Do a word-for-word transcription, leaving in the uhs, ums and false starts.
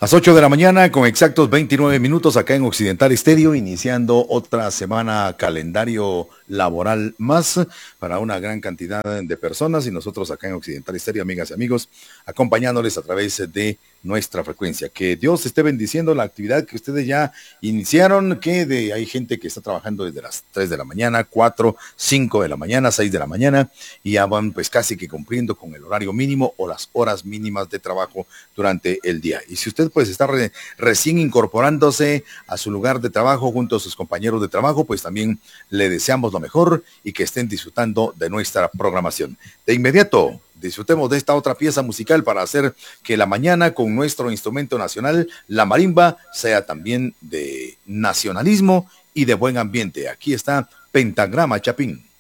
Las ocho de la mañana con exactos veintinueve minutos acá en Occidental Estéreo, iniciando otra semana calendario laboral más para una gran cantidad de personas y nosotros acá en Occidental Estéreo, amigas y amigos, acompañándoles a través de nuestra frecuencia. Que Dios esté bendiciendo la actividad que ustedes ya iniciaron, que de, hay gente que está trabajando desde las tres de la mañana, cuatro, cinco de la mañana, seis de la mañana y ya van pues casi que cumpliendo con el horario mínimo o las horas mínimas de trabajo durante el día. Y si usted pues está re, recién incorporándose a su lugar de trabajo junto a sus compañeros de trabajo, pues también le deseamos lo mejor y que estén disfrutando de nuestra programación. De inmediato, disfrutemos de esta otra pieza musical para hacer que la mañana con nuestro instrumento nacional, la marimba, sea también de nacionalismo y de buen ambiente. Aquí está Pentagrama Chapín.